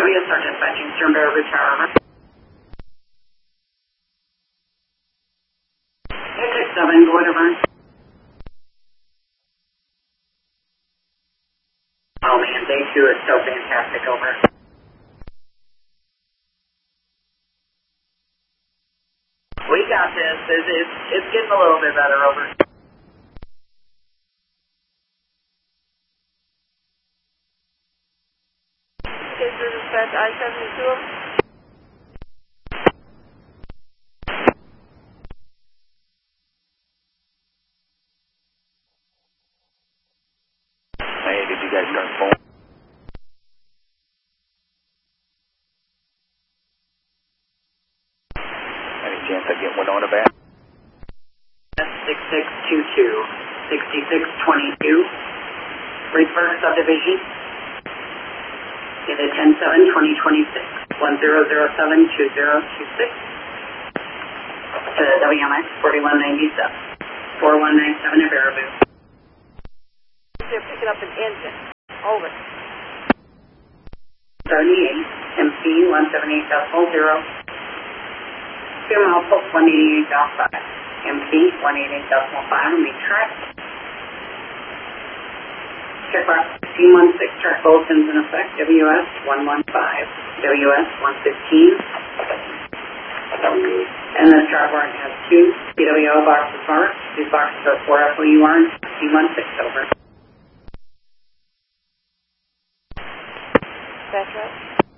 Columbia, start dispatching Stern to Every Tower. 867, go ahead, over. Oh man, day 2 is so fantastic, over. We got this. It's getting a little bit better, over. Okay, so dispatch I-72. Hey, did you guys start phone? Any chance I get one on a bat? 6622, 6622, Reedburg Subdivision. Get it 10-7-2026, 1007-2026 to WMX 4197, 4197 at Baraboo. They're picking up an engine. Over. 38, MP 178.0, fuel output 188.5, MP 188.5, and be tracked. Check box 1516, track bulletins in effect, WS 115, WS 115. And this track warrant has 2 PWO boxes marked. These boxes are 4 FOUR and 1516, over. That's right.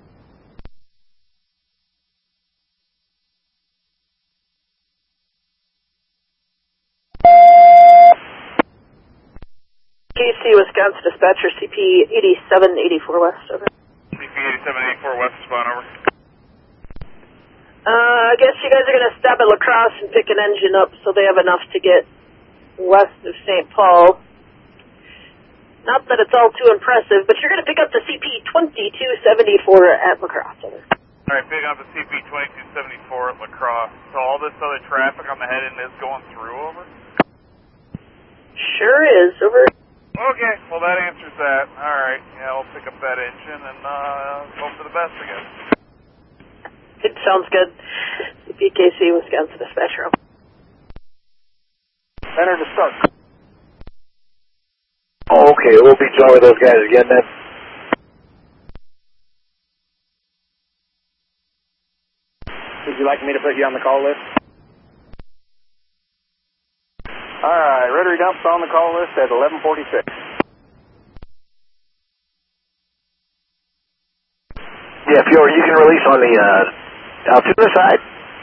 KC Wisconsin dispatcher CP 8784 West, over. CP 8784 West, spawn, over. I guess you guys are going to stop at La Crosse and pick an engine up so they have enough to get west of St. Paul. Not that it's all too impressive, but you're going to pick up the CP 2274 at La Crosse, over. Alright, picking up the CP 2274 at La Crosse. So all this other traffic on the head-end is going through, over? Sure is, over. Okay, well that answers that. Alright, yeah, we'll pick up that engine and hope for the best, I guess. It sounds good. CPKC Wisconsin dispatcher. Center to start. Oh, okay, we'll be joining those guys again then. Would you like me to put you on the call list? Alright, rotary dumps on the call list at 1146. Yeah, Fiore, you can release on the Altoona side.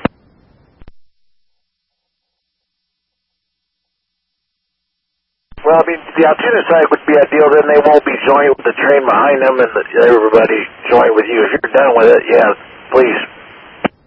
Well, I mean, the Altoona side would be ideal, then they won't be joined with the train behind them and everybody join with you. If you're done with it, yeah, please.